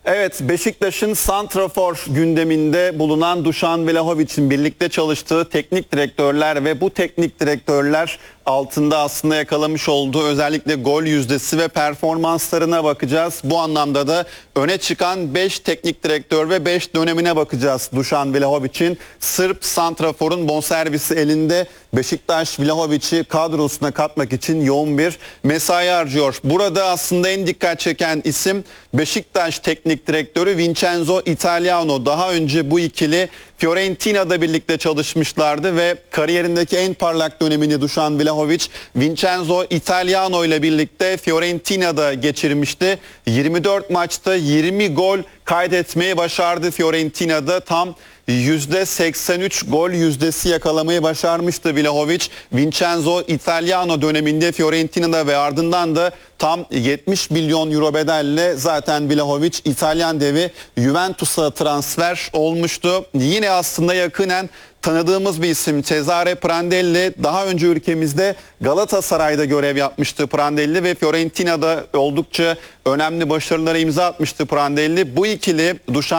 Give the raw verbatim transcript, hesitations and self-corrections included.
Evet, Beşiktaş'ın santrafor gündeminde bulunan Dušan Vlahović'in birlikte çalıştığı teknik direktörler ve bu teknik direktörler altında aslında yakalamış olduğu özellikle gol yüzdesi ve performanslarına bakacağız. Bu anlamda da öne çıkan beş teknik direktör ve beş dönemine bakacağız. Dušan Vlahović'in Sırp santraforun bonservisi elinde. Beşiktaş Vlahović'i kadrosuna katmak için yoğun bir mesai harcıyor. Burada aslında en dikkat çeken isim Beşiktaş teknik direktörü Vincenzo Italiano. Daha önce bu ikili Fiorentina'da birlikte çalışmışlardı ve kariyerindeki en parlak dönemini Dušan Vlahović Vincenzo Italiano ile birlikte Fiorentina'da geçirmişti. yirmi dört maçta yirmi gol kaydetmeyi başardı Fiorentina'da. Tam yüzde seksen üç gol yüzdesi yakalamayı başarmıştı Vlahović. Vincenzo Italiano döneminde Fiorentina'da ve ardından da tam yetmiş milyon euro bedelle zaten Vlahović İtalyan devi Juventus'a transfer olmuştu. Yine aslında yakinen tanıdığımız bir isim Cesare Prandelli. Daha önce ülkemizde Galatasaray'da görev yapmıştı Prandelli ve Fiorentina'da oldukça önemli başarılara imza atmıştı Prandelli. Bu ikili Dušan